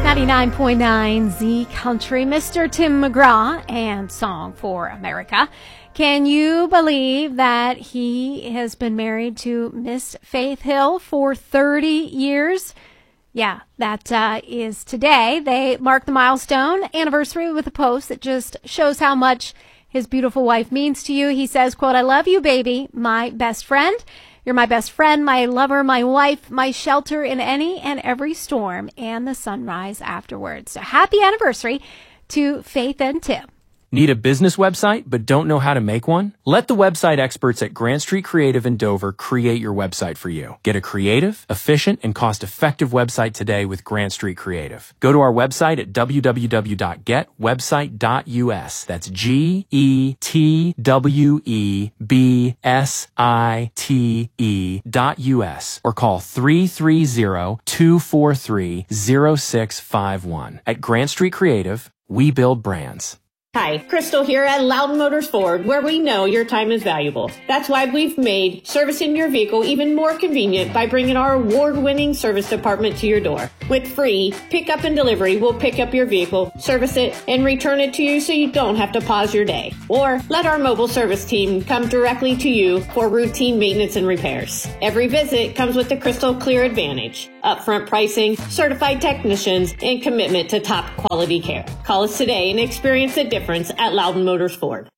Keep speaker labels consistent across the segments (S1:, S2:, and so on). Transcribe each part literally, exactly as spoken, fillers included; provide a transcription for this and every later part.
S1: ninety-nine point nine Z Country, Mister Tim McGraw and Song for America. Can you believe that he has been married to Miss Faith Hill for thirty years? Yeah, that uh, is today. They mark the milestone anniversary with a post that just shows how much his beautiful wife means to you. He says, quote, "I love you, baby, my best friend. You're my best friend, my lover, my wife, my shelter in any and every storm, and the sunrise afterwards." So happy anniversary to Faith and Tim.
S2: Need a business website but don't know how to make one? Let the website experts at Grant Street Creative in Dover create your website for you. Get a creative, efficient, and cost-effective website today with Grant Street Creative. Go to our website at w w w dot get website dot u s. That's G E T W E B S I T E dot U S or call three three zero, two four three, zero six five one. At Grant Street Creative, we build brands.
S3: Hi, Crystal here at Loudon Motors Ford, where we know your time is valuable. That's why we've made servicing your vehicle even more convenient by bringing our award-winning service department to your door. With free pickup and delivery, we'll pick up your vehicle, service it, and return it to you so you don't have to pause your day. Or let our mobile service team come directly to you for routine maintenance and repairs. Every visit comes with the Crystal Clear Advantage, upfront pricing, certified technicians, and commitment to top quality care. Call us today and experience the difference at Loudon Motors Ford.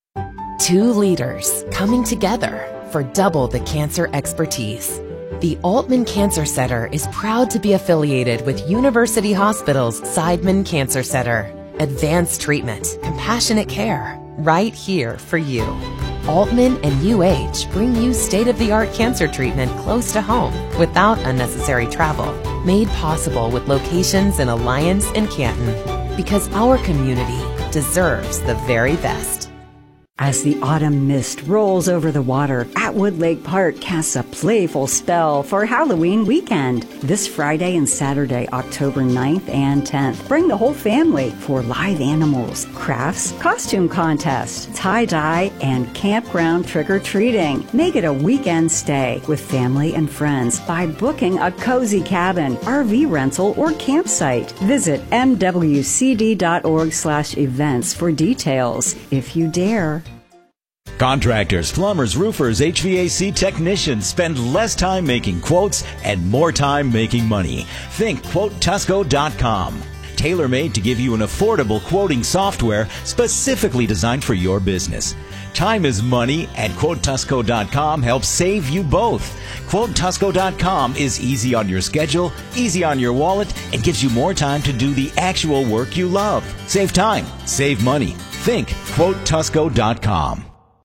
S4: Two leaders coming together for double the cancer expertise. The Altman Cancer Center is proud to be affiliated with University Hospital's Seidman Cancer Center. Advanced treatment, compassionate care, right here for you. Altman and U H bring you state-of-the-art cancer treatment close to home without unnecessary travel. Made possible with locations in Alliance and Canton. Because our community deserves the very best.
S5: As the autumn mist rolls over the water, Atwood Lake Park casts a playful spell for Halloween weekend. This Friday and Saturday, October ninth and tenth. Bring the whole family for live animals, crafts, costume contest, tie-dye, and campground trick-or-treating. Make it a weekend stay with family and friends by booking a cozy cabin, R V rental, or campsite. Visit m w c d dot org slash events for details. If you dare.
S6: Contractors, plumbers, roofers, H V A C technicians spend less time making quotes and more time making money. Think quote tusco dot com. Tailor-made to give you an affordable quoting software specifically designed for your business. Time is money, and quote tusco dot com helps save you both. quote tusco dot com is easy on your schedule, easy on your wallet, and gives you more time to do the actual work you love. Save time, save money. Think quote tusco dot com.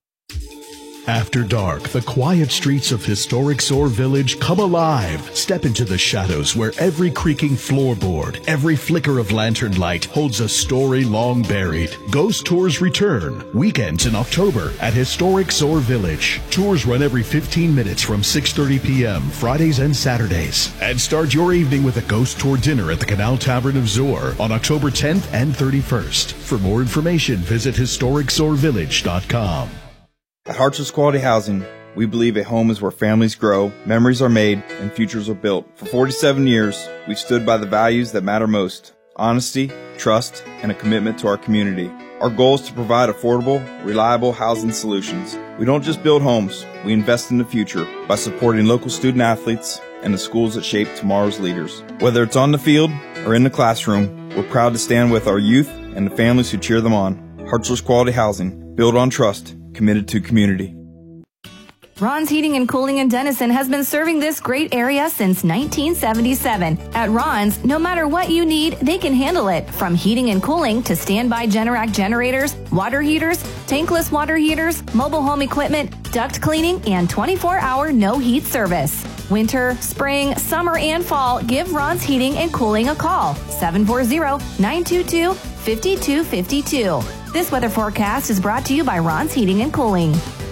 S7: After dark, the quiet streets of historic Soar Village come alive. Step into the shadows where every creaking floorboard, every flicker of lantern light holds a story long buried. Ghost tours return. Weekends in October at historic Soar Village. Tours run every fifteen minutes from six thirty p.m. Fridays and Saturdays. And start your evening with a ghost tour dinner at the Canal Tavern of Zoar on October tenth and thirty-first. For more information, visit historic soar village dot com.
S8: At Hartsville's Quality Housing, we believe a home is where families grow, memories are made, and futures are built. For forty-seven years, we've stood by the values that matter most: honesty, trust, and a commitment to our community. Our goal is to provide affordable, reliable housing solutions. We don't just build homes, we invest in the future by supporting local student athletes and the schools that shape tomorrow's leaders. Whether it's on the field or in the classroom, we're proud to stand with our youth and the families who cheer them on. Hartsville's Quality Housing, built on trust, committed to community.
S9: Ron's Heating and Cooling in Denison has been serving this great area since nineteen seventy-seven. At Ron's, no matter what you need, they can handle it. From heating and cooling to standby Generac generators, water heaters, tankless water heaters, mobile home equipment, duct cleaning, and twenty-four hour no heat service. Winter, spring, summer, and fall, give Ron's Heating and Cooling a call. seven four zero, nine two two, five two five two. This weather forecast is brought to you by Ron's Heating and Cooling.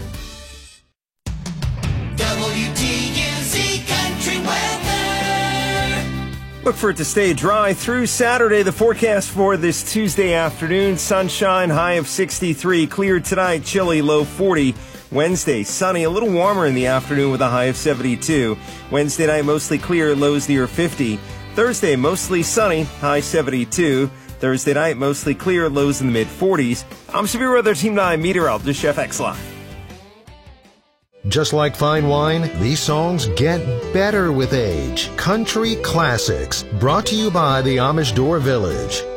S10: W T U Z Country Weather.
S11: Look for it to stay dry through Saturday. The forecast for this Tuesday afternoon: sunshine, high of sixty-three. Clear tonight, chilly, low forty. Wednesday, sunny, a little warmer in the afternoon with a high of seventy-two. Wednesday night, mostly clear, lows near fifty. Thursday, mostly sunny, high seventy-two. Thursday night, mostly clear, lows in the mid-forties. I'm Severe Weather Team nine meteorologist Chef X Live.
S12: Just like fine wine, these songs get better with age. Country Classics, brought to you by the Amish Door Village.